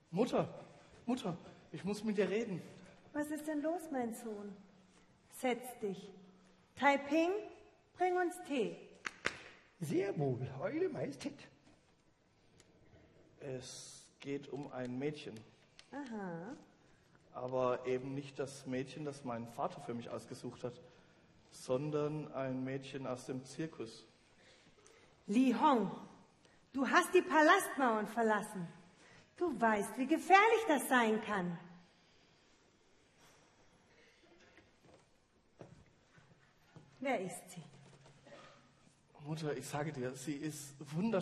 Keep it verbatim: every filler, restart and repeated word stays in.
Mutter, Mutter, ich muss mit dir reden. Was ist denn los, mein Sohn? Setz dich. Taiping, bring uns Tee. Sehr wohl, Eure Majestät. Es geht um ein Mädchen. Aha. Aber eben nicht das Mädchen, das mein Vater für mich ausgesucht hat, sondern ein Mädchen aus dem Zirkus. Li Hong, du hast die Palastmauern verlassen. Du weißt, wie gefährlich das sein kann. Wer ist sie? Mutter, ich sage dir, sie ist wunderschön.